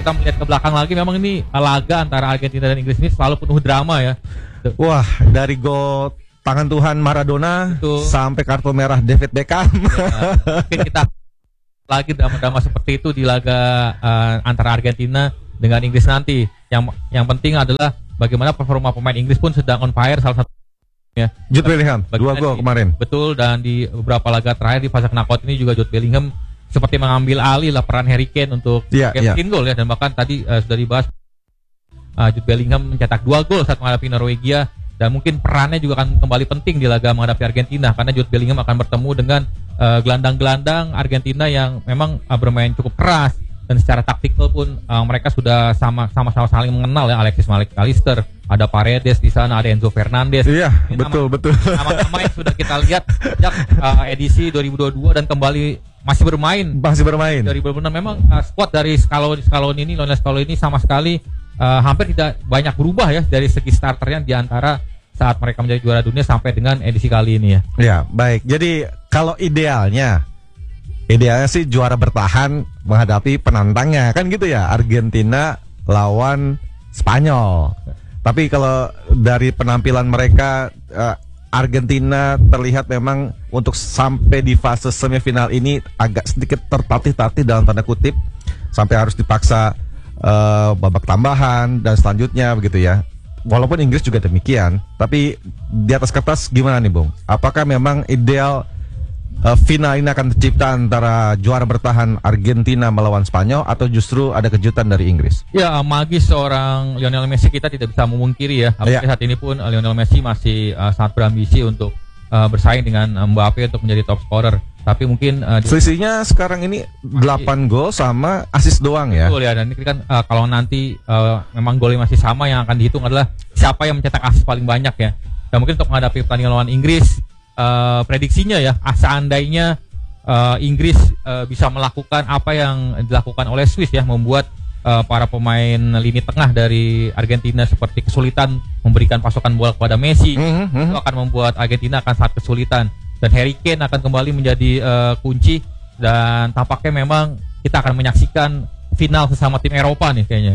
kita melihat ke belakang lagi, memang ini laga antara Argentina dan Inggris ini selalu penuh drama ya. Wah, dari gol tangan Tuhan Maradona sampai kartu merah David Beckham. Ya, mungkin kita lagi drama-drama seperti itu di laga antara Argentina dengan Inggris nanti. Yang penting adalah bagaimana performa pemain Inggris pun sedang on fire, salah satu ya. Jude Bellingham 2 gol kemarin. Betul, dan di beberapa laga terakhir di fase knockout ini juga Jude Bellingham seperti mengambil alih lah peran Harry Kane untuk bikin gol ya, dan bahkan tadi sudah dibahas Jude Bellingham mencetak 2 gol saat menghadapi Norwegia, dan mungkin perannya juga akan kembali penting di laga menghadapi Argentina karena Jude Bellingham akan bertemu dengan gelandang-gelandang Argentina yang memang bermain cukup keras, dan secara taktikal pun mereka sudah sama-sama saling mengenal ya. Alexis McAllister, ada Paredes di sana, ada Enzo Fernandez. Iya, betul. Nama-nama yang sudah kita lihat sejak edisi 2022 dan kembali masih bermain. 2026 memang squad dari Scaloni ini, Lionel Scaloni sama sekali hampir tidak banyak berubah ya dari segi starternya di antara saat mereka menjadi juara dunia sampai dengan edisi kali ini ya. Ya, baik. Jadi kalau idealnya sih juara bertahan menghadapi penantangnya, kan gitu ya, Argentina lawan Spanyol. Tapi kalau dari penampilan mereka, Argentina terlihat memang untuk sampai di fase semifinal ini agak sedikit tertatih-tatih dalam tanda kutip, sampai harus dipaksa babak tambahan dan selanjutnya begitu ya. Walaupun Inggris juga demikian, tapi di atas kertas gimana nih Bung? Apakah memang ideal final ini akan tercipta antara juara bertahan Argentina melawan Spanyol, atau justru ada kejutan dari Inggris? Ya, magis seorang Lionel Messi kita tidak bisa memungkiri ya. Apalagi saat ini pun Lionel Messi masih sangat berambisi untuk bersaing dengan Mbappe untuk menjadi top scorer. Tapi mungkin selisihnya sekarang ini 8 gol sama assist doang ya. Betul ya, dan ini kan kalau nanti memang golnya masih sama, yang akan dihitung adalah siapa yang mencetak assist paling banyak ya. Dan mungkin untuk menghadapi pertandingan lawan Inggris, prediksinya ya, seandainya Inggris bisa melakukan apa yang dilakukan oleh Swiss ya, membuat para pemain lini tengah dari Argentina seperti kesulitan memberikan pasokan bola kepada Messi, itu akan membuat Argentina akan sangat kesulitan, dan Harry Kane akan kembali menjadi kunci, dan tampaknya memang kita akan menyaksikan final sesama tim Eropa nih kayaknya.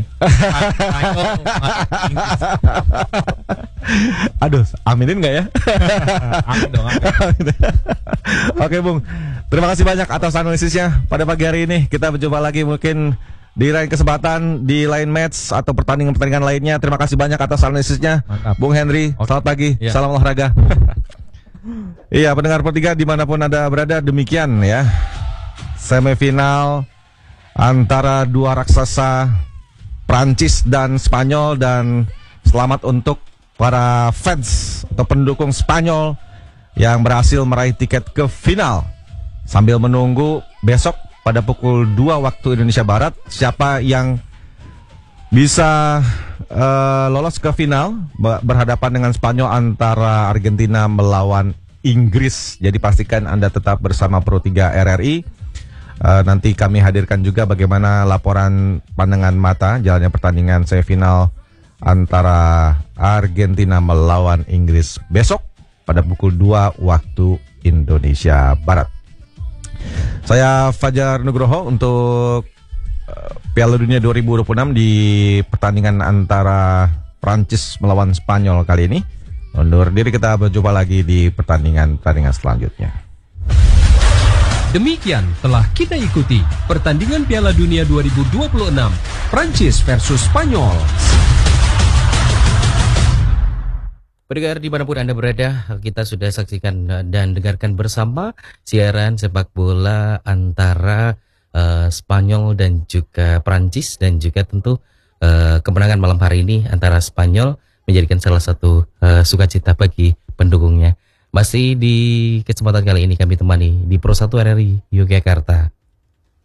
Aduh, aminin nggak ya? Amin dong. Oke Bung, terima kasih banyak atas analisisnya pada pagi hari ini. Kita berjumpa lagi mungkin di lain kesempatan, di lain match atau pertandingan-pertandingan lainnya. Terima kasih banyak atas analisisnya. Mantap. Bung Henry, selamat pagi, salam olahraga. Iya, pendengar pertiga dimanapun Anda berada, demikian ya semifinal antara dua raksasa Prancis dan Spanyol, dan selamat untuk para fans atau pendukung Spanyol yang berhasil meraih tiket ke final. Sambil menunggu besok pada pukul 2 waktu Indonesia Barat siapa yang bisa lolos ke final berhadapan dengan Spanyol antara Argentina melawan Inggris. Jadi pastikan Anda tetap bersama Pro 3 RRI. Nanti kami hadirkan juga bagaimana laporan pandangan mata jalannya pertandingan semifinal antara Argentina melawan Inggris besok pada pukul 2 waktu Indonesia Barat. Saya Fajar Nugroho untuk Piala Dunia 2026 di pertandingan antara Prancis melawan Spanyol kali ini. Undur diri, kita berjumpa lagi di pertandingan selanjutnya. Demikian telah kita ikuti pertandingan Piala Dunia 2026 Prancis versus Spanyol. Pendengar dimanapun Anda berada, kita sudah saksikan dan dengarkan bersama siaran sepak bola antara Spanyol dan juga Prancis, dan juga tentu kemenangan malam hari ini antara Spanyol menjadikan salah satu sukacita bagi pendukungnya. Masih di kesempatan kali ini kami temani di Pro 1 RRI Yogyakarta.